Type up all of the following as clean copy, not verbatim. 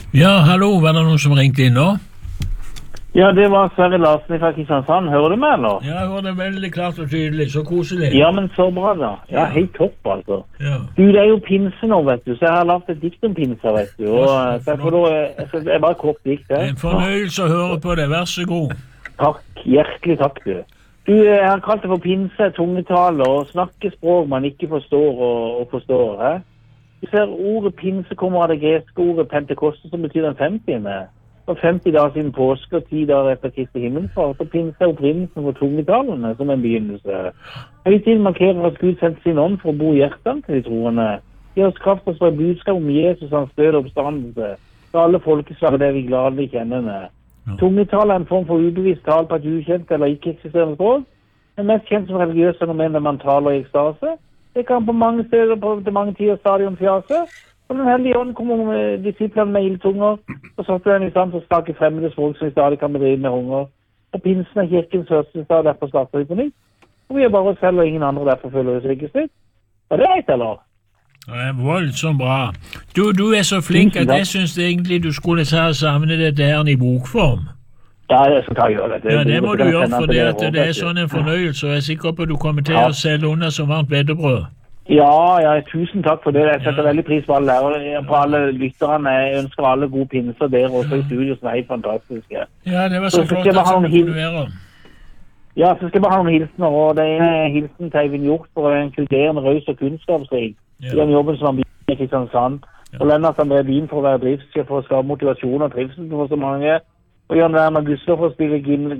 Ja, hallo, var det noen som ringte inn nå? Ja, det var Sverre Larsen fra Kristiansand. Hører du meg, eller? Ja, jeg hører det veldig klart og tydelig, så koselig. Ja, men så bra da. Ja, helt topp, altså. Ja. Du, det er jo pinse nå, vet du, så jeg har lagt et dikt om pinse, vet du. Og så jeg får da, det er bare kort dikt, det. En fornøyelse å høre på det, vær så god. Takk, hjertelig takk, du. Du, jeg har kalt det for pinse, tungetale, og snakke språk man ikke forstår og forstår, he? Du ser, ordet pinse kommer av det greske ordet pentekoste, som betyr den 50. For 50 dager siden påske og 10 dager etter Kristi himmelfart, så pinse er opprinnelsen for tungetalene som en begynnelse. Høytiden markerer at Gud sendte sin ånd for å bo i hjertene til de troende. Gi oss kraft til å spre budskap om Jesus, hans død og oppstandelse. Så alle folkeslag det vi gladelig kjenner med. Tungetale er en form for ubevisst tale på et ukjent eller ikke-eksisterende språk. Den mest kjent som religiøs fenomen der man taler i ekstase. Det kan på mange steder til mange tider stadion fjase. Og den hellige ånd kommer med disiplene med ildtunger, og satte den i stand til å snakke fremmede språk som i stadig kan bedrive med hunger. Og pinsen er kirkens første stad, derfor starter vi på nytt. Og vi er bare oss selv og ingen andre, derfor føler vi oss ikke styrt. Var det rett, eller? Det er voldsomt bra. Du er så flink at jeg synes egentlig du skulle ta sammen dette her i bokform. Ja, jeg skal ta og gjøre det. Ja, det må du gjøre, for det er sånn en fornøyelse, og jeg er sikker på at du kommer til å selge unna som varmt beddebrød. Ja, tusen takk for det. Jeg setter veldig pris på alle lærere, på alle lytterne. Jeg ønsker alle gode pinser der, også i studio som er helt fantastiske. Ja, det var så flott at du kunne være. Ja, så skal jeg bare ha noen hilsener, og det er hilsen til Eivind Hjort for en inkluderende, raus og kunnskapsrik i den jobben som han begynner i Kristiansand. Og Lennart André Bien for å være driftssjef for å skape motivasjon og trivsel for så mange. Og Jørn Werner Gusler for å spille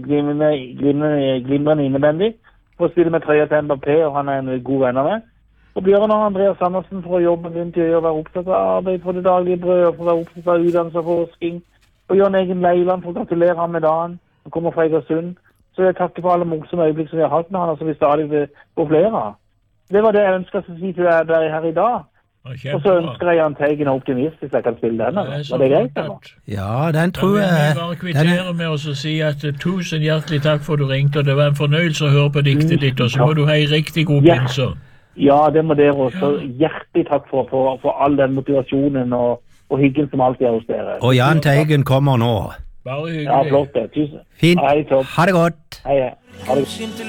glimrende innebandy, for å spille med trøya til Mbappé, og han er en god venn av meg. Og Bjørn og Andreas Andersen for å jobbe rundt i å være opptatt av arbeid for det daglige brød, og for å være opptatt av utdannelse og forskning. Og Jørn Egen Leiland for å gratulere ham med dagen. Han kommer fra Egersund. Så jeg takker for alle morsomme øyeblikk som vi har hatt med han, og som vi stadig vil få flere av. Det var det jeg ønsker å si til deg her i dag. Og så ønsker jeg Jahn Teigen og Optimist, hvis jeg kan spille den. Var det greit, eller? Ja, den tror jeg... Jeg vil bare kvittere med oss og si at tusen hjertelig takk for at du ringte, og det var en fornøyelse å høre på diktet ditt, og så må du ha en riktig god pinser. Ja, det må dere også. Hjertelig takk for all den motivasjonen og hyggen som alltid er hos dere. Og Jahn Teigen kommer nå. Bare hyggelig. Ja, flott det. Tusen. Fint. Hei, topp. Ha det godt. Hei, ha det godt.